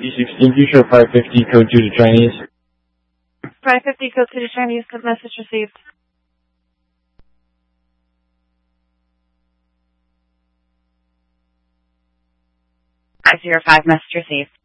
D16, you show 550 code 2 to Chinese. 550 code 2 to Chinese, message received. I 05 message received.